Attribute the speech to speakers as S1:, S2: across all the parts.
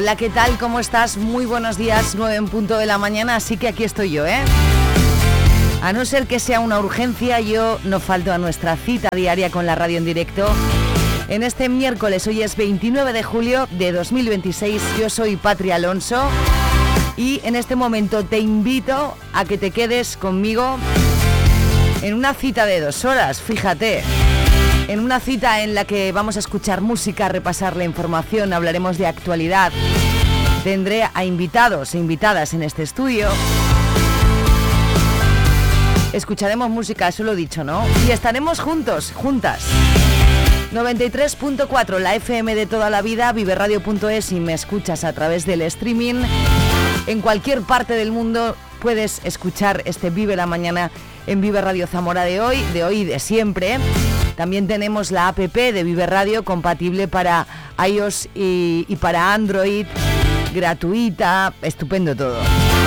S1: Hola, ¿qué tal? ¿Cómo estás? Muy buenos días, 9 en punto de la mañana, así que aquí estoy yo, ¿eh? A no ser que sea una urgencia, yo no falto a nuestra cita diaria con la radio en directo. En este miércoles, hoy es 29 de julio de 2026, yo soy Patria Alonso y en este momento te invito a que te quedes conmigo en una cita de 2 horas, fíjate. En una cita en la que vamos a escuchar música, repasar la información, hablaremos de actualidad. Tendré a invitados e invitadas en este estudio. Escucharemos música, eso lo he dicho, ¿no? Y estaremos juntos, juntas. 93.4, la FM de toda la vida, viveradio.es, y me escuchas a través del streaming. En cualquier parte del mundo puedes escuchar este Vive la Mañana en Vive Radio Zamora de hoy y de siempre. También tenemos la app de Vive Radio, compatible para iOS y para Android, gratuita, estupendo todo.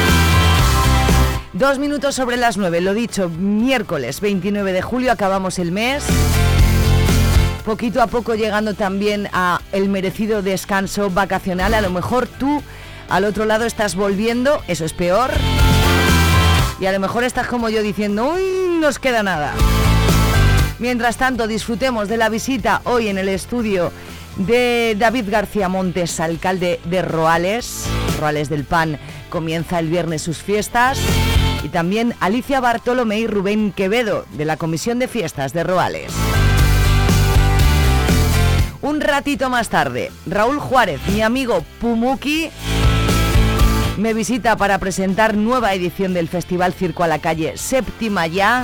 S1: 2 minutos sobre las 9, lo dicho, miércoles 29 de julio, acabamos el mes. Poquito a poco llegando también a el merecido descanso vacacional. A lo mejor tú al otro lado estás volviendo, eso es peor. Y a lo mejor estás como yo diciendo, uy, no nos queda nada. Mientras tanto, disfrutemos de la visita hoy en el estudio de David García Montes, alcalde de Roales. Roales del Pan comienza el viernes sus fiestas. Y también Alicia Bartolomé y Rubén Quevedo, de la Comisión de Fiestas de Roales. Un ratito más tarde, Raúl Juárez, mi amigo Pumuki, me visita para presentar nueva edición del Festival Circo a la Calle, séptima ya,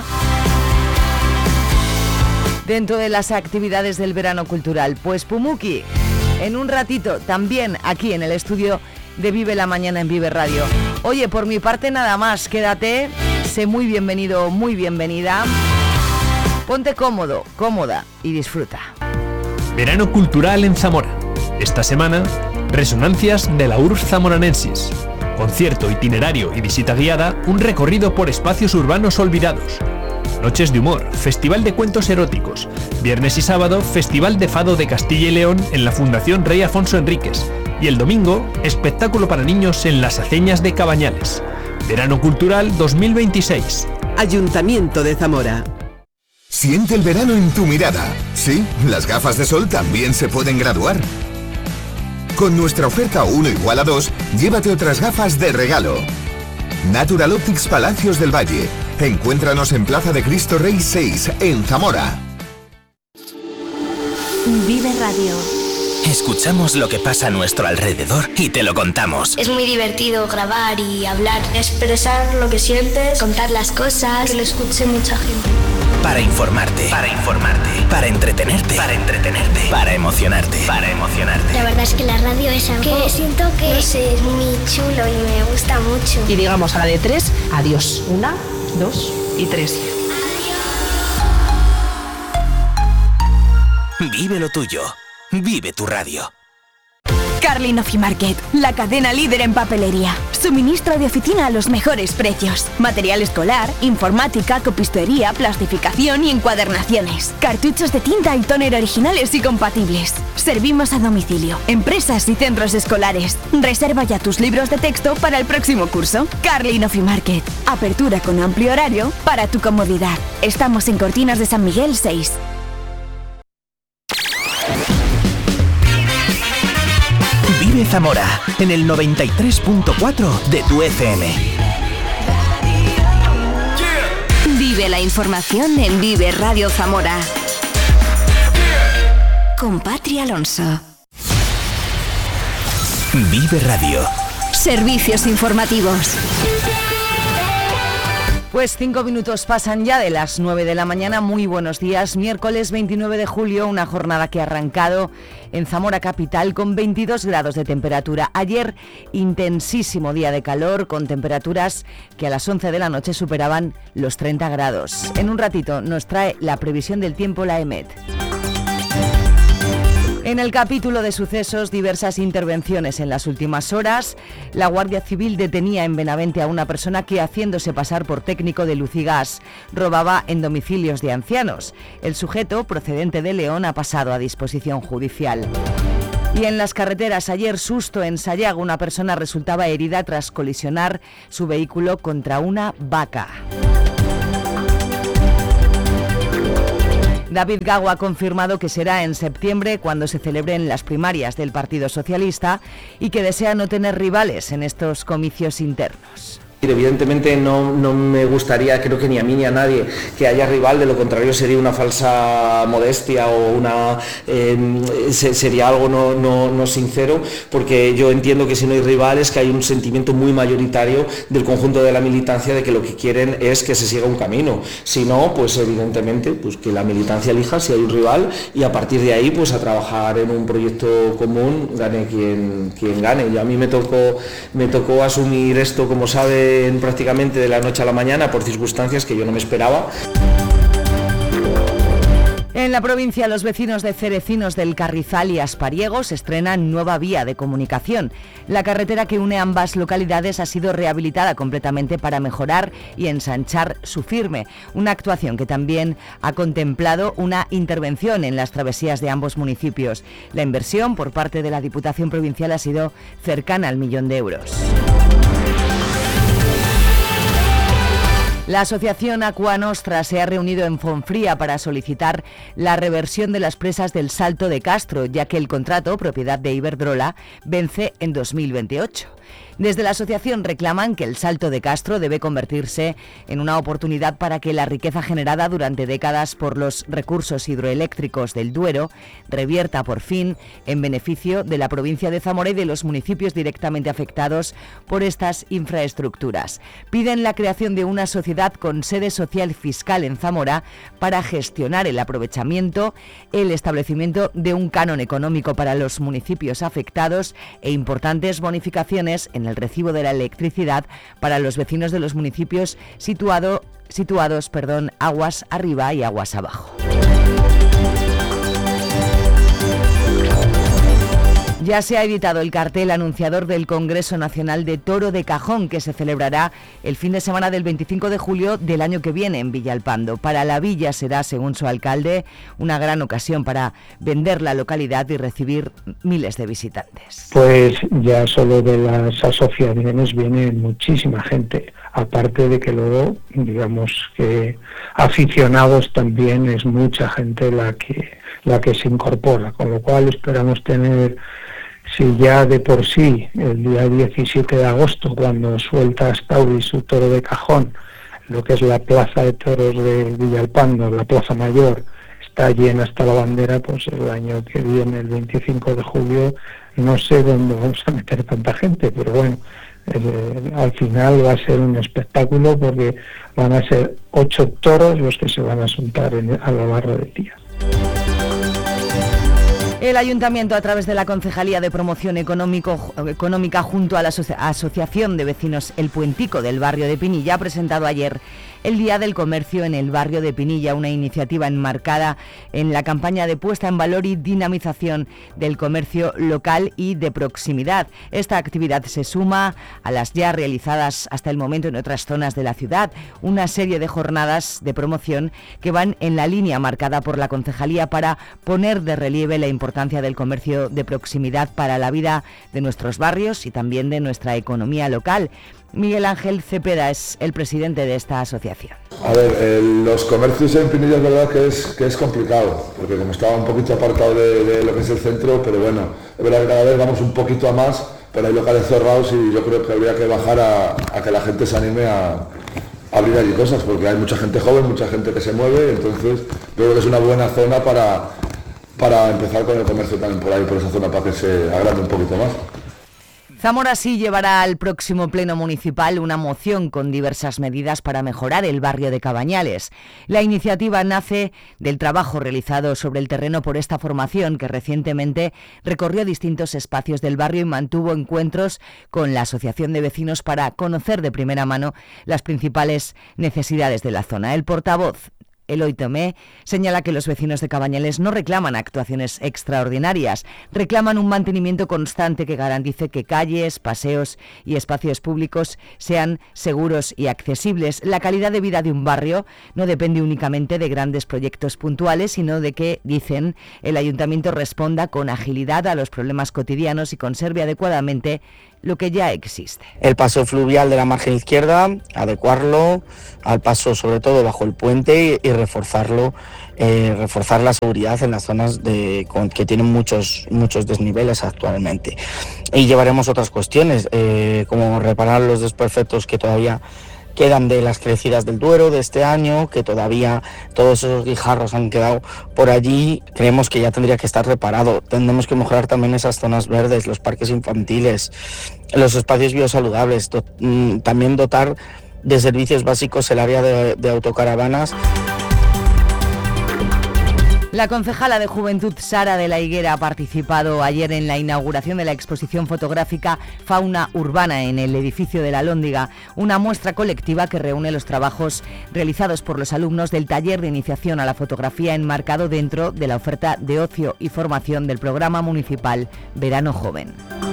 S1: dentro de las actividades del verano cultural. Pues Pumuki, en un ratito, también aquí en el estudio de Vive la Mañana en Vive Radio. Oye, por mi parte nada más, quédate, sé muy bienvenido, muy bienvenida. Ponte cómodo, cómoda y disfruta.
S2: Verano cultural en Zamora. Esta semana, Resonancias de la URSS Zamoranensis. Concierto, itinerario y visita guiada, un recorrido por espacios urbanos olvidados. Noches de humor, festival de cuentos eróticos. Viernes y sábado, Festival de Fado de Castilla y León en la Fundación Rey Afonso Enríquez. Y el domingo, espectáculo para niños en las Aceñas de Cabañales. Verano Cultural 2026.
S3: Ayuntamiento de Zamora.
S4: Siente el verano en tu mirada. Sí, las gafas de sol también se pueden graduar. Con nuestra oferta 1 igual a 2, llévate otras gafas de regalo. Natural Optics Palacios del Valle. Encuéntranos en Plaza de Cristo Rey 6, en Zamora.
S5: Vive Radio.
S6: Escuchamos lo que pasa a nuestro alrededor y te lo contamos.
S5: Es muy divertido grabar y hablar, expresar lo que sientes, contar las cosas, que lo escuche mucha gente.
S6: Para informarte, para entretenerte, para emocionarte.
S5: La verdad es que la radio es algo que siento que no sé, es muy chulo y me gusta mucho.
S7: Y digamos a la de 3, adiós. 1, 2 y 3.
S6: Vive lo tuyo. Vive tu radio.
S8: Carlin Office Market, la cadena líder en papelería. Suministro de oficina a los mejores precios. Material escolar, informática, copistería, plastificación y encuadernaciones. Cartuchos de tinta y tóner originales y compatibles. Servimos a domicilio, empresas y centros escolares. Reserva ya tus libros de texto para el próximo curso. Carlin Office Market. Apertura con amplio horario para tu comodidad. Estamos en Cortinas de San Miguel 6.
S6: Vive Zamora en el 93.4 de tu FM.
S8: Vive la información en Vive Radio Zamora. Con Patria Alonso.
S6: Vive Radio.
S8: Servicios informativos.
S1: Pues 5 minutos pasan ya de las 9 de la mañana. Muy buenos días. Miércoles 29 de julio, una jornada que ha arrancado en Zamora capital con 22 grados de temperatura. Ayer, intensísimo día de calor con temperaturas que a las 11 de la noche superaban los 30 grados. En un ratito nos trae la previsión del tiempo la EMET. En el capítulo de sucesos, diversas intervenciones en las últimas horas. La Guardia Civil detenía en Benavente a una persona que, haciéndose pasar por técnico de luz y gas, robaba en domicilios de ancianos. El sujeto, procedente de León, ha pasado a disposición judicial. Y en las carreteras, ayer susto en Sayago, una persona resultaba herida tras colisionar su vehículo contra una vaca. David Gago ha confirmado que será en septiembre cuando se celebren las primarias del Partido Socialista y que desea no tener rivales en estos comicios internos.
S9: Evidentemente no me gustaría, creo que ni a mí ni a nadie, que haya rival, de lo contrario sería una falsa modestia o sería algo no sincero, porque yo entiendo que si no hay rivales, que hay un sentimiento muy mayoritario del conjunto de la militancia de que lo que quieren es que se siga un camino. Si no, pues evidentemente pues que la militancia elija si hay un rival y a partir de ahí pues a trabajar en un proyecto común, gane quien gane. Y a mí me tocó asumir esto, como sabe, prácticamente de la noche a la mañana por circunstancias que yo no me esperaba.
S1: En la provincia, los vecinos de Cerecinos del Carrizal y Aspariegos estrenan nueva vía de comunicación. La carretera que une ambas localidades ha sido rehabilitada completamente para mejorar y ensanchar su firme, una actuación que también ha contemplado una intervención en las travesías de ambos municipios. La inversión por parte de la Diputación Provincial ha sido cercana al 1 millón de euros. La asociación Aqua Nostra se ha reunido en Fonfría para solicitar la reversión de las presas del Salto de Castro, ya que el contrato, propiedad de Iberdrola, vence en 2028. Desde la asociación reclaman que el Salto de Castro debe convertirse en una oportunidad para que la riqueza generada durante décadas por los recursos hidroeléctricos del Duero revierta por fin en beneficio de la provincia de Zamora y de los municipios directamente afectados por estas infraestructuras. Piden la creación de una sociedad con sede social fiscal en Zamora para gestionar el aprovechamiento, el establecimiento de un canon económico para los municipios afectados e importantes bonificaciones en el recibo de la electricidad para los vecinos de los municipios situados aguas arriba y aguas abajo. Ya se ha editado el cartel anunciador del Congreso Nacional de Toro de Cajón, que se celebrará el fin de semana del 25 de julio del año que viene en Villalpando. Para la villa será, según su alcalde, una gran ocasión para vender la localidad y recibir miles de visitantes.
S10: Pues ya solo de las asociaciones viene muchísima gente, aparte de que luego, digamos que aficionados también es mucha gente la que se incorpora, con lo cual esperamos tener, si ya de por sí el día 17 de agosto, cuando suelta Astauri su toro de cajón, lo que es la plaza de toros de Villalpando, la plaza mayor, está llena hasta la bandera, pues el año que viene, el 25 de julio, no sé dónde vamos a meter tanta gente, pero bueno, al final va a ser un espectáculo porque van a ser 8 toros los que se van a soltar a lo largo del día.
S1: El Ayuntamiento, a través de la Concejalía de Promoción Económica junto a la Asociación de Vecinos El Puentico del barrio de Pinilla, ha presentado ayer el Día del Comercio en el barrio de Pinilla, una iniciativa enmarcada en la campaña de puesta en valor y dinamización del comercio local y de proximidad. Esta actividad se suma a las ya realizadas hasta el momento en otras zonas de la ciudad, una serie de jornadas de promoción que van en la línea marcada por la Concejalía para poner de relieve la importancia del comercio de proximidad para la vida de nuestros barrios y también de nuestra economía local. Miguel Ángel Cepeda es el presidente de esta asociación.
S11: A ver, los comercios en Pinilla es verdad que es complicado, porque como estaba un poquito apartado de lo que es el centro, pero bueno, es verdad que cada vez vamos un poquito a más, pero hay locales cerrados y yo creo que habría que bajar a que la gente se anime a abrir allí cosas, porque hay mucha gente joven, mucha gente que se mueve, entonces yo creo que es una buena zona para empezar con el comercio también por ahí, por esa zona, para que se agrande un poquito más.
S1: Zamora sí llevará al próximo pleno municipal una moción con diversas medidas para mejorar el barrio de Cabañales. La iniciativa nace del trabajo realizado sobre el terreno por esta formación, que recientemente recorrió distintos espacios del barrio y mantuvo encuentros con la Asociación de Vecinos para conocer de primera mano las principales necesidades de la zona. El portavoz Eloy Tomé, señala que los vecinos de Cabañales no reclaman actuaciones extraordinarias, reclaman un mantenimiento constante que garantice que calles, paseos y espacios públicos sean seguros y accesibles. La calidad de vida de un barrio no depende únicamente de grandes proyectos puntuales, sino de que, dicen, el ayuntamiento responda con agilidad a los problemas cotidianos y conserve adecuadamente lo que ya existe.
S12: El paso fluvial de la margen izquierda, adecuarlo al paso sobre todo bajo el puente y reforzarlo, reforzar la seguridad en las zonas que tienen muchos desniveles actualmente. Y llevaremos otras cuestiones, como reparar los desperfectos que todavía quedan de las crecidas del Duero de este año, que todavía todos esos guijarros han quedado por allí. Creemos que ya tendría que estar reparado. Tendremos que mejorar también esas zonas verdes, los parques infantiles, los espacios biosaludables, también dotar de servicios básicos el área de autocaravanas.
S1: La concejala de Juventud Sara de la Higuera ha participado ayer en la inauguración de la exposición fotográfica Fauna Urbana en el edificio de la Alhóndiga, una muestra colectiva que reúne los trabajos realizados por los alumnos del taller de iniciación a la fotografía enmarcado dentro de la oferta de ocio y formación del programa municipal Verano Joven.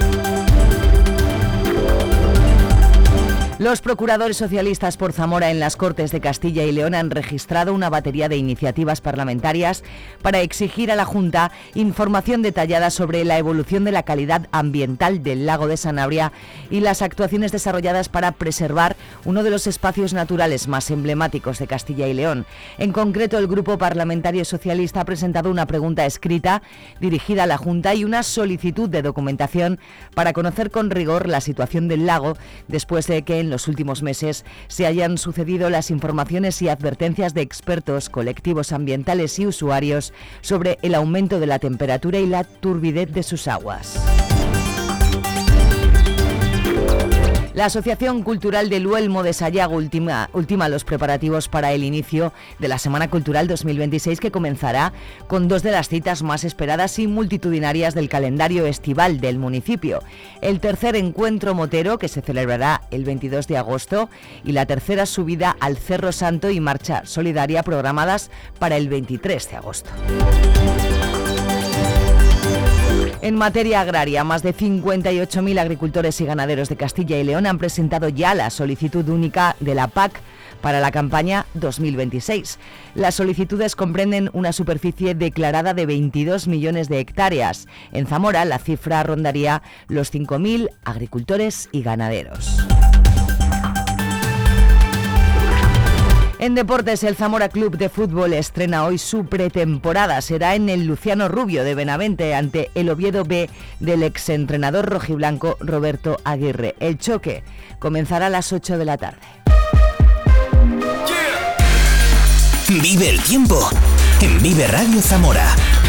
S1: Los procuradores socialistas por Zamora en las Cortes de Castilla y León han registrado una batería de iniciativas parlamentarias para exigir a la Junta información detallada sobre la evolución de la calidad ambiental del lago de Sanabria y las actuaciones desarrolladas para preservar uno de los espacios naturales más emblemáticos de Castilla y León. En concreto, el Grupo Parlamentario Socialista ha presentado una pregunta escrita dirigida a la Junta y una solicitud de documentación para conocer con rigor la situación del lago después de que en los últimos meses se hayan sucedido las informaciones y advertencias de expertos, colectivos ambientales y usuarios sobre el aumento de la temperatura y la turbidez de sus aguas. La Asociación Cultural de Luelmo de Sayago ultima los preparativos para el inicio de la Semana Cultural 2026, que comenzará con dos de las citas más esperadas y multitudinarias del calendario estival del municipio. El tercer encuentro motero, que se celebrará el 22 de agosto, y la tercera subida al Cerro Santo y marcha solidaria programadas para el 23 de agosto. En materia agraria, más de 58.000 agricultores y ganaderos de Castilla y León han presentado ya la solicitud única de la PAC para la campaña 2026. Las solicitudes comprenden una superficie declarada de 22 millones de hectáreas. En Zamora, la cifra rondaría los 5.000 agricultores y ganaderos. En deportes, el Zamora Club de Fútbol estrena hoy su pretemporada. Será en el Luciano Rubio de Benavente ante el Oviedo B del exentrenador rojiblanco Roberto Aguirre. El choque comenzará a las 8 de la tarde.
S6: Vive el tiempo en Vive Radio Zamora.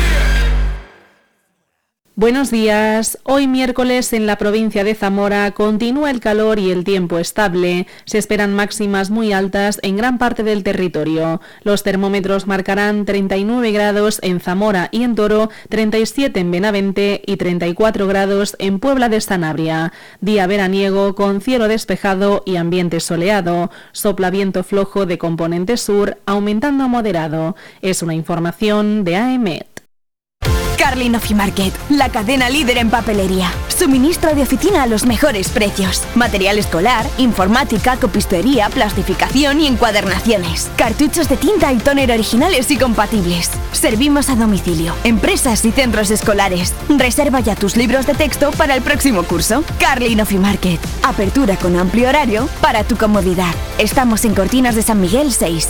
S13: Buenos días. Hoy miércoles en la provincia de Zamora continúa el calor y el tiempo estable. Se esperan máximas muy altas en gran parte del territorio. Los termómetros marcarán 39 grados en Zamora y en Toro, 37 en Benavente y 34 grados en Puebla de Sanabria. Día veraniego con cielo despejado y ambiente soleado. Sopla viento flojo de componente sur, aumentando a moderado. Es una información de AEMET.
S8: Carlin Ofimarket, la cadena líder en papelería. Suministro de oficina a los mejores precios. Material escolar, informática, copistería, plastificación y encuadernaciones. Cartuchos de tinta y tóner originales y compatibles. Servimos a domicilio, empresas y centros escolares. Reserva ya tus libros de texto para el próximo curso. Carlin Ofimarket. Apertura con amplio horario para tu comodidad. Estamos en Cortinas de San Miguel 6.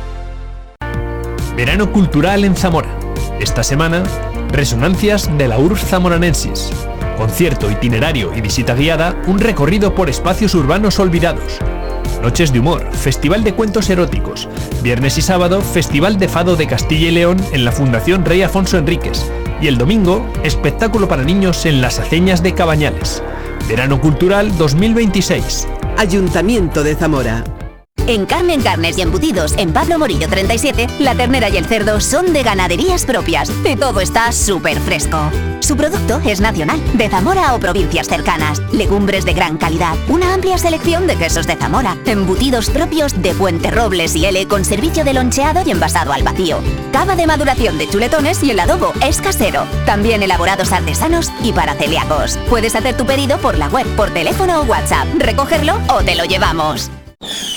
S2: Verano cultural en Zamora. Esta semana, Resonancias de la URSS Zamoranensis. Concierto, itinerario y visita guiada, un recorrido por espacios urbanos olvidados. Noches de humor, festival de cuentos eróticos. Viernes y sábado, Festival de Fado de Castilla y León en la Fundación Rey Afonso Enríquez. Y el domingo, espectáculo para niños en las Aceñas de Cabañales. Verano Cultural 2026.
S3: Ayuntamiento de Zamora.
S14: En Carnes y Embutidos, en Pablo Morillo 37, la ternera y el cerdo son de ganaderías propias y todo está súper fresco. Su producto es nacional, de Zamora o provincias cercanas, legumbres de gran calidad, una amplia selección de quesos de Zamora, embutidos propios de Fuenterrobles y L con servicio de loncheado y envasado al vacío. Cava de maduración de chuletones y el adobo es casero. También elaborados artesanos y para celíacos. Puedes hacer tu pedido por la web, por teléfono o WhatsApp, recogerlo o te lo llevamos.